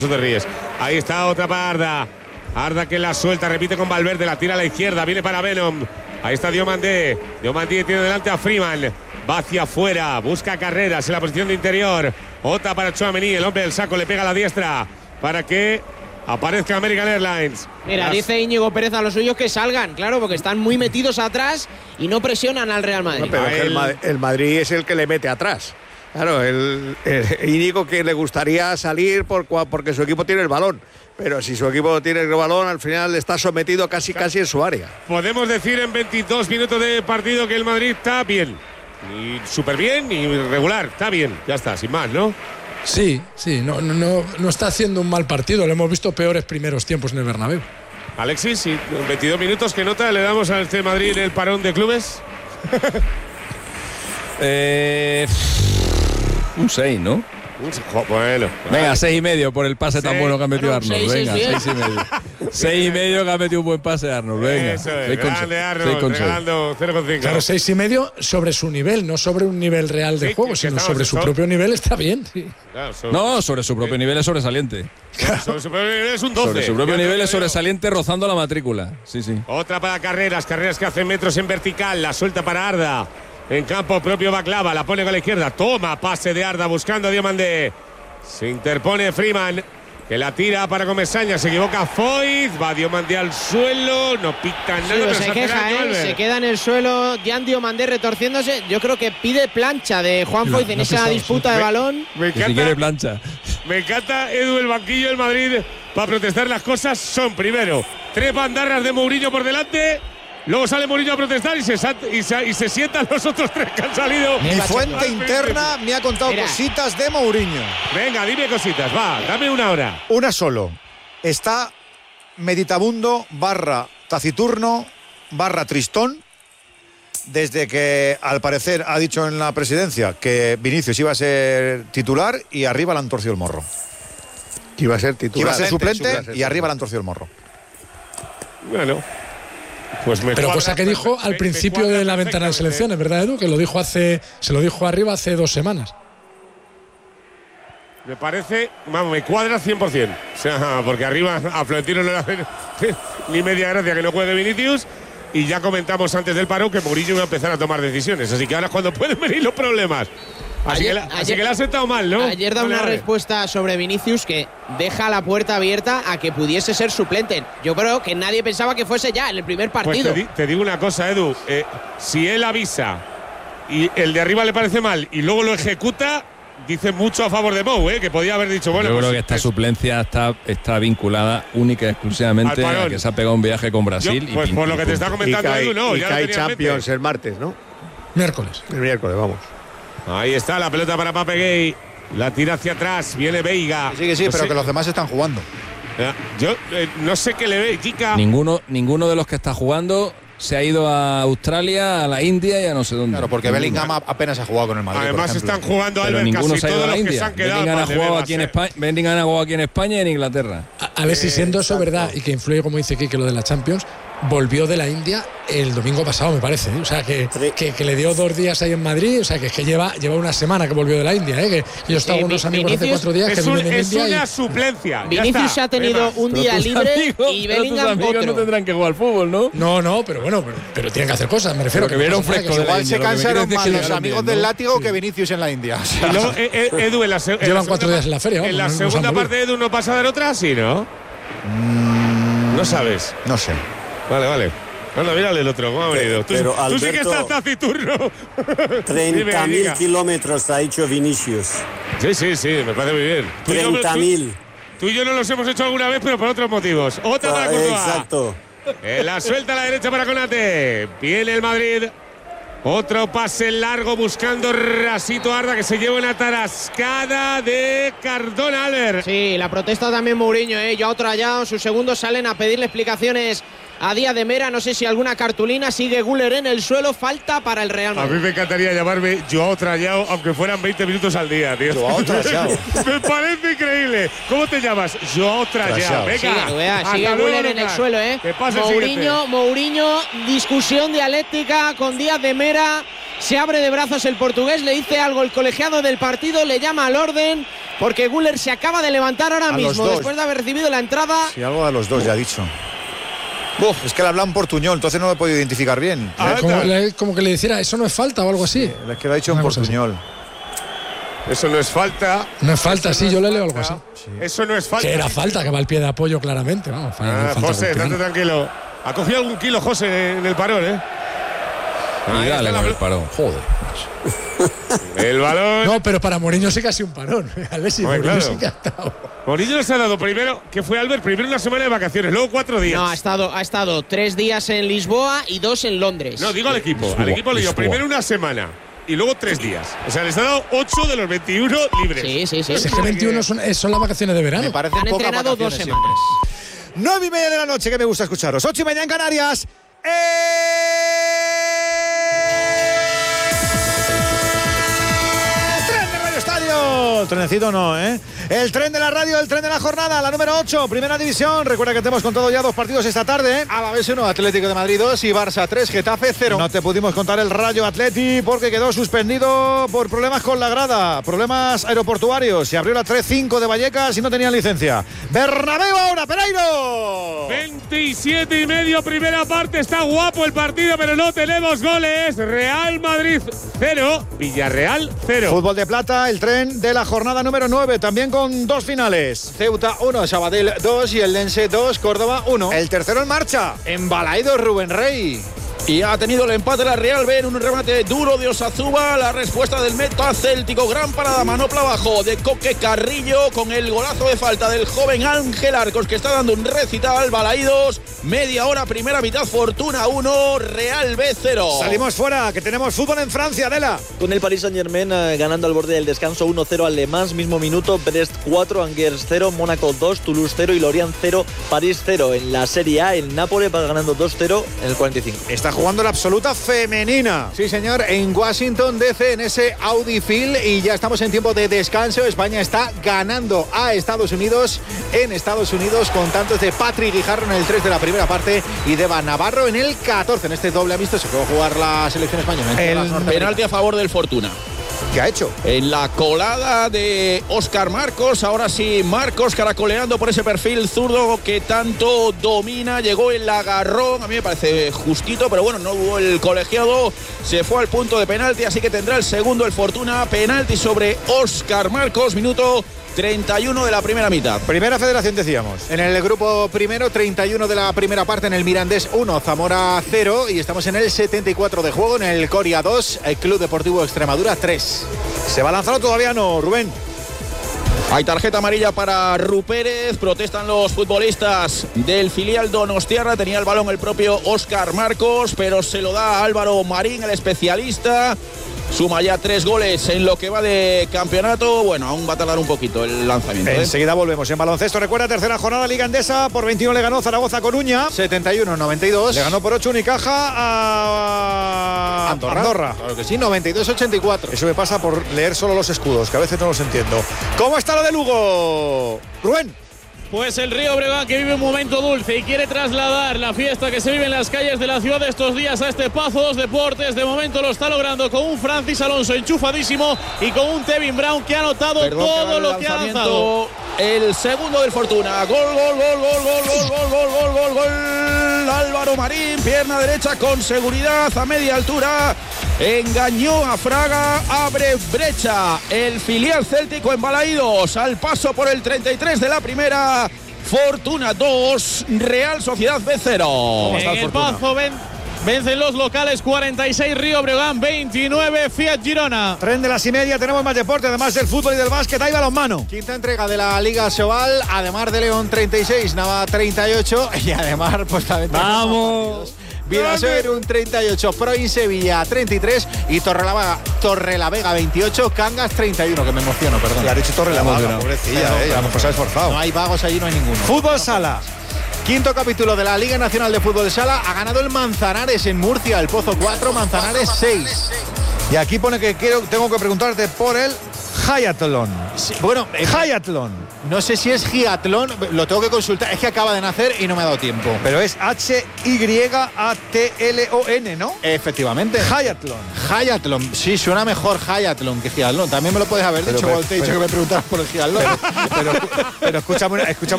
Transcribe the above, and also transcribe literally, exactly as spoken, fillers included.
Tú te ríes. Ahí está otra para Arda. Arda que la suelta, repite con Valverde, la tira a la izquierda, viene para Venom. Ahí está Diomandé. Diomandé tiene delante a Freeman. Va hacia afuera, busca carreras en la posición de interior. Otra para Tchouaméni, el hombre del saco le pega a la diestra para que aparezca American Airlines. Mira, Las... dice Íñigo Pérez a los suyos que salgan, claro, porque están muy metidos atrás y no presionan al Real Madrid. No, pero es el, el Madrid es el que le mete atrás. Claro, el, el Íñigo que le gustaría salir por, porque su equipo tiene el balón. Pero si su equipo tiene el balón, al final está sometido casi casi en su área. Podemos decir en veintidós minutos de partido que el Madrid está bien. Ni súper bien ni regular. Está bien. Ya está, sin más, ¿no? Sí, sí. No, no, no está haciendo un mal partido. Lo hemos visto peores primeros tiempos en el Bernabéu. Alexis, sí, en veintidós minutos, ¿qué nota le damos a este Madrid el parón de clubes? eh... Un seis, ¿no? Bueno. Venga, seis y medio por el pase tan bueno que ha metido bueno, Arnold. seis, Venga, seis, seis y medio. Seis y medio que ha metido un buen pase Arnold. Venga. Eso es, seis con grande seis, Arnold, seis con seis. regalando cero coma cinco. Claro, seis y medio sobre su nivel, no sobre un nivel real de Sí, juego, que sino estamos sobre en su todo. propio nivel está bien. Sí. Claro, sobre, No, sobre su propio nivel es sobresaliente. claro, sobre su propio nivel es un doce. Sobre su propio Ya nivel te es lo digo. sobresaliente rozando la matrícula. Sí, sí. Otra para carreras, carreras que hacen metros en vertical, la suelta para Arda. En campo propio Baklava, la pone con la izquierda. Toma, pase de Arda buscando a Diomandé. Se interpone Freeman, que la tira para Comesaña. Se equivoca Foyt, va Diomandé al suelo, no picta nada. Sí, pero se hace queja, daño, ¿eh? Albert. Se queda en el suelo Jan Diomandé retorciéndose. Yo creo que pide plancha de Juan No, Foyt en no esa pisado, disputa sí. de Me- balón. Me Que si quiere encanta, plancha. me encanta Edu, el banquillo del Madrid para protestar. Las cosas son, primero, tres bandarras de Mourinho por delante. Luego sale Mourinho a protestar y se, y, se, y se sientan los otros tres que han salido. Mi fuente interna me ha contado Mira. cositas de Mourinho. Venga, dime cositas, va, dame una hora. Una solo. Está meditabundo barra taciturno barra tristón desde que al parecer ha dicho en la presidencia que Vinicius iba a ser titular y arriba le han torcido el morro. Que iba a ser Que titular. iba a ser suplente Suplente, y arriba le han torcido el morro. Bueno, pues me Pero cuadra, cosa que dijo me- al me principio cuadra de la ventana de perfectamente. selecciones, ¿verdad, Edu? Que lo dijo hace, se lo dijo arriba hace dos semanas. Me parece, vamos, me cuadra cien por ciento. O sea, porque arriba a Florentino no le hace ni media gracia que no juegue Vinicius. Y ya comentamos antes del paro que Mourinho iba a empezar a tomar decisiones. Así que ahora es cuando pueden venir los problemas. Así, Ayer- que, la, así ayer- que le ha sentado mal, ¿no? Ayer da Vale, una vale. respuesta sobre Vinicius que deja la puerta abierta a que pudiese ser suplente. Yo creo que nadie pensaba que fuese ya en el primer Pues partido. te, di- te digo una cosa, Edu. Eh, si él avisa y el de arriba le parece mal y luego lo ejecuta, dice mucho a favor de Mou, ¿eh? Que podía haber dicho, bueno, Yo pues, creo que esta es- suplencia está, está vinculada única y exclusivamente Al parón. a que se ha pegado un viaje con yo, Brasil. y pues pin- por lo y que te está punto. Y comentando que hay, Edu, no, y ya que lo hay tenía en mente. Champions el martes, ¿no? Miércoles. El miércoles, vamos. Ahí está la pelota para Pape Gay. La tira hacia atrás, viene Veiga. Sí, que sí, No pero sé- que los demás están jugando. Eh, Yo eh, no sé qué le ve, Jica. Ninguno, ninguno de los que está jugando se ha ido a Australia, a la India y a no sé dónde. Claro, porque Ninguno. Bellingham apenas ha jugado con el Madrid. por Además ejemplo. están jugando Pero Albert ninguno casi se ha ido todos a la los que se India. han quedado. Bellingham ha, Valdebebas, jugado aquí en eh. España, Bellingham ha jugado aquí en España y en Inglaterra. A, a ver si siendo eso verdad y que influye, como dice Kike, lo de la Champions, volvió de la India el domingo pasado, me parece. ¿eh? O sea, que, que, que le dio dos días ahí en Madrid. O sea, que es que lleva, lleva una semana que volvió de la India. ¿eh? Que yo estaba Eh, con unos Vi- amigos hace Vinicius cuatro días que Es, un- viven en es India. una y, suplencia. ya Vinicius está, ha tenido Además. un día Pero tus libre amigos- y pero tus Bellingham amigos otro. no tendrán que jugar al fútbol, ¿no? no, no, pero bueno, pero, pero tienen que hacer cosas, me refiero. Pero que no vieron pasa nada, fresco que de la Igual India, se lo que me cansaron quieres más decir los es que amigos llegaron del bien, ¿no? látigo que Vinicius en la India. O sea, Y luego, eh, eh, Edu, en la, se- en la Llevan segunda cuatro días pa- en la feria, En la vamos, no nos segunda han parte, Edu, ¿no pasa a dar otra? Sí, ¿no? No sabes. no sé. Vale, vale. Anda, mírale el otro, ¿cómo ha venido? Tú, pero, tú sí que Alberto, estás taciturno. treinta mil Dime, kilómetros ha hecho Vinicius. Sí, sí, sí, me parece muy bien. Tú y yo- treinta mil. Tú, tú y yo no los hemos hecho alguna vez, pero por otros motivos. Otra para Courtois. Exacto. Eh, la suelta a la derecha para Konate. Viene el Madrid. Otro pase largo buscando Rasito Arda, que se lleva una tarascada de Cardona, Albert. Sí, la protesta también Mourinho, ¿eh? Ya otro allá, sus segundos salen a pedirle explicaciones a Díaz de Mera. No sé si alguna cartulina. Sigue Güler en el suelo. Falta para el Real A Madrid. mí me encantaría llamarme Joao Trayao, aunque fueran veinte minutos al día, tío. Joao Trayao. Me parece increíble. ¿Cómo te llamas? Joao Trayao. Trayao. Venga. Sigue, vea, hasta sigue luego, Güler en el Lucas. suelo, ¿eh? Que pase el Mourinho, siguiente. Mourinho, discusión dialéctica con Díaz de Mera. Se abre de brazos el portugués, le dice algo el colegiado del partido, le llama al orden. porque Güler se acaba de levantar ahora A los mismo dos. después de haber recibido la entrada. Sí, algo de los dos ya ha dicho. Uf, es que le habla un portuñol, entonces no lo he podido identificar bien. Ah, Como, le- como que le dijera, eso no es falta o algo así. Es que lo ha dicho en Una cosa así. portuñol. Eso no es falta. No es falta, sí, yo le leo algo así. Eso no es falta. Que era falta, que va al pie de apoyo claramente. Vamos, fa- Ah, falta José, cultural. estate tranquilo. Ha cogido algún kilo José en el parón, ¿eh? Y Ahí dale está con la- el parón. Joder. El balón. No, pero para Mourinho sí que ha sido un parón. Alexis, Hombre, Mourinho claro. sí que ha estado. Mourinho nos ha dado primero, ¿qué fue Albert? Primero una semana de vacaciones, luego cuatro días. No, ha estado, ha estado tres días en Lisboa y dos en Londres. No, digo al equipo. Al equipo le dio primero una semana y luego tres días. O sea, les ha dado ocho de los veintiuno libres. Sí, sí, sí. Si es que veintiuno son, eh, son las vacaciones de verano. Me parece Han pocas entrenado dos vacaciones semanas. siempre. Nueve y media de la noche, que me gusta escucharos. Ocho y media en Canarias. ¡Eh! ¡Tren de Radio Estadio! Trenecito no, ¿eh? El tren de la radio, el tren de la jornada, la número ocho, primera división. Recuerda que te hemos contado ya dos partidos esta tarde, ¿eh? Alavés uno, Atlético de Madrid dos y Barça tres, Getafe cero. No te pudimos contar el Rayo Atleti porque quedó suspendido por problemas con la grada, problemas aeroportuarios. Se abrió la tres cinco de Vallecas y no tenían licencia. Bernabéu ahora, Pereiro. veintisiete y medio, primera parte. Está guapo el partido, pero no tenemos goles. Real Madrid cero, Villarreal cero. Fútbol de plata, el tren de la jornada número nueve, también con dos finales. Ceuta uno, Sabadell dos y el Lense dos, Córdoba uno. El tercero en marcha. Embalaído Rubén Rey. Y ha tenido el empate la Real B en un remate duro de Osazúa. La respuesta del meta céltico. Gran parada, manopla abajo de Coque Carrillo con el golazo de falta del joven Ángel Arcos, que está dando un recital. Balaídos, media hora, primera mitad, Fortuna uno, Real B cero. Salimos fuera, que tenemos fútbol en Francia, Adela. Con el Paris Saint-Germain eh, ganando al borde del descanso uno cero al Le Mans, mismo minuto, Brest cuatro, Angers cero, Mónaco dos, Toulouse cero y Lorient cero, París cero. En la Serie A, el Nápoles va ganando dos cero en el cuarenta y cinco. Está jugando la absoluta femenina. Sí, señor, en Washington D C, en ese Audi Field, y ya estamos en tiempo de descanso. España está ganando a Estados Unidos en Estados Unidos con tantos de Patrick Guijarro en el tres de la primera parte y de Eva Navarro en el catorce. En este doble amisto se puede jugar la selección española. El penalti a favor del Fortuna. ¿Qué ha hecho? En la colada de Óscar Marcos, ahora sí, Marcos caracoleando por ese perfil zurdo que tanto domina, llegó el agarrón, a mí me parece justito, pero bueno, no hubo el colegiado, se fue al punto de penalti, así que tendrá el segundo el Fortuna, penalti sobre Óscar Marcos, minuto treinta y uno de la primera mitad. Primera federación, decíamos. En el grupo primero, treinta y uno de la primera parte, en el Mirandés uno, Zamora cero, y estamos en el setenta y cuatro de juego, en el Coria dos, el Club Deportivo Extremadura tres. ¿Se va a lanzar o todavía no, Rubén? Hay tarjeta amarilla para Rupérez, protestan los futbolistas del filial donostiarra, tenía el balón el propio Óscar Marcos, pero se lo da a Álvaro Marín, el especialista. Suma ya tres goles en lo que va de campeonato. Bueno, aún va a tardar un poquito el lanzamiento, ¿eh? Enseguida volvemos en baloncesto. Recuerda, tercera jornada, Liga Endesa. Por veintiuno le ganó Zaragoza Coruña. setenta y uno noventa y dos. Le ganó por ocho Unicaja a Andorra. Andorra. Claro que sí, noventa y dos ochenta y cuatro. Eso me pasa por leer solo los escudos, que a veces no los entiendo. ¿Cómo está lo de Lugo? Rubén. Pues el Río Breogán, que vive un momento dulce y quiere trasladar la fiesta que se vive en las calles de la ciudad estos días a este Pazo dos Deportes. De momento lo está logrando con un Francis Alonso enchufadísimo y con un Tevin Brown que ha anotado Perdón, todo que lo que ha lanzado. El segundo del Fortuna. Gol, gol, gol, gol, gol, gol, gol, gol, gol, gol, gol. Álvaro Marín, pierna derecha con seguridad a media altura. Engañó a Fraga, abre brecha. El filial céltico en Balaídos al paso por el treinta y tres de la primera. Fortuna dos, Real Sociedad B cero. En el Pazo ven, vencen los locales cuarenta y seis, Río Breogán veintinueve, Fiat Girona. Tren de las y media, tenemos más deporte, además del fútbol y del básquet, hay balonmano. Quinta entrega de la Liga Sobal, además de León treinta y seis, Nava treinta y ocho y además pues también ¡Vamos! Vidasoer un treinta y ocho, Proin Sevilla treinta y tres y Torrelavega, Torrelavega veintiocho, Cangas treinta y uno, que me emociono, perdón. Le ha dicho Torrelavega, pobrecilla, eh, ya pues se ha esforzado. No hay vagos allí, no hay ninguno. Fútbol sala. Quinto capítulo de la Liga Nacional de Fútbol Sala, ha ganado el Manzanares en Murcia, el Pozo cuatro, Manzanares seis. Y aquí pone que quiero, tengo que preguntarte por el Hyatlón. Sí, bueno, eh, Hyatlón. No sé si es giatlón, lo tengo que consultar. Es que acaba de nacer y no me ha dado tiempo. Pero es H Y A T L O N, ¿no? Efectivamente. Hyatlón. Hyatlón. Sí, suena mejor Hyatlón que giatlón. También me lo puedes haber Pero, dicho pero, cuando te he dicho pero, que me preguntaras por el giatlón. Pero, pero, pero escúchame, una, escúchame